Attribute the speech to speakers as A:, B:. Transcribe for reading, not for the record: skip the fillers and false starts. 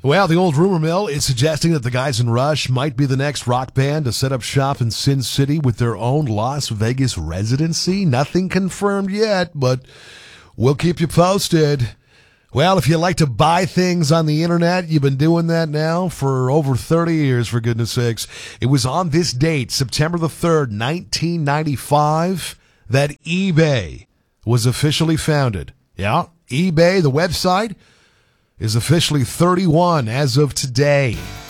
A: Well, the old rumor mill is suggesting that the guys in Rush might be the next rock band to set up shop in Sin City with their own Las Vegas residency. Nothing confirmed yet, but we'll keep you posted. Well, if you like to buy things on the internet, you've been doing that now for over 30 years, for goodness sakes. It was on this date, September the 3rd, 1995, that eBay was officially founded. Yeah, eBay, the website, is officially 31 as of today.